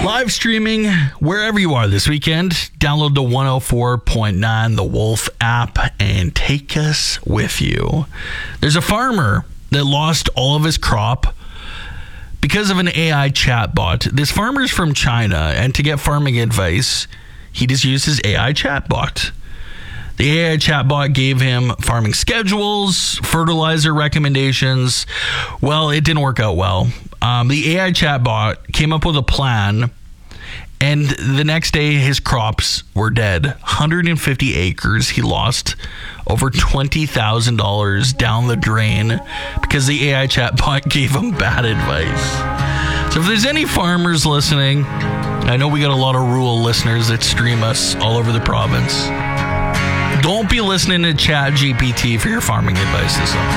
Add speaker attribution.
Speaker 1: Live streaming wherever you are this weekend. Download the 104.9 The Wolf app and take us with you. There's a farmer that lost all of his crop because of an AI chatbot. This farmer's from China, and to get farming advice, he just used his AI chatbot. The AI chatbot gave him farming schedules, fertilizer recommendations. Well, it didn't work out well. The AI chatbot came up with a plan, and the next day his crops were dead. 150 acres. He lost over $20,000 down the drain because the AI chatbot gave him bad advice. So if there's any farmers listening, I know we got a lot of rural listeners that stream us all over the province. Don't be listening to ChatGPT for your farming advice this summer.